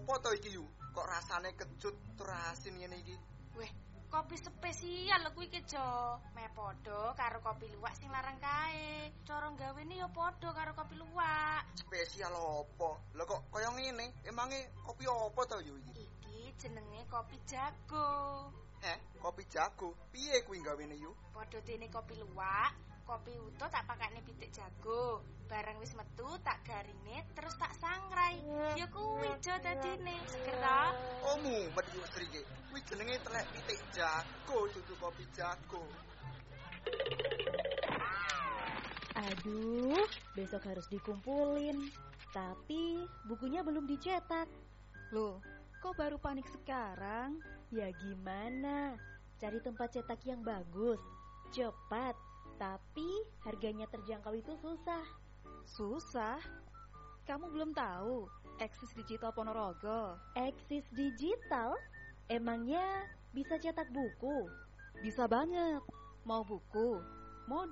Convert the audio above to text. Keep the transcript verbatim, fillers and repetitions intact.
opo to iki yu? Kok rasane kecut tur asin ngene iki? Weh, kopi spesial lho kuwi iki, Jo. Meh padha karo kopi luwak sing larang kae. Cara gawene ya padha karo kopi luwak. Spesial opo? Lho kok kaya ngene? Emange kopi opo to yu iki? Iki jenenge kopi jago. Eh, kopi jago. Piye kuwi gawene yu? Padha dene kopi luwak, kopi utuh tak pakane pitik jago. Barang wis metu tak garine terus tak sangrai. Ya kuwi Jo dadine. Seger ta? Oh mumet yu Sri. Kuwi jenenge telek pitik jago, dudu kopi jago. Aduh, besok harus dikumpulin. Tapi bukunya belum dicetak. Loh, kok baru panik sekarang? Ya gimana? Cari tempat cetak yang bagus, cepat, tapi harganya terjangkau itu susah. Susah? Kamu belum tahu Eksis Digital Ponorogo? Eksis Digital? Emangnya bisa cetak buku? Bisa banget. Mau buku, mau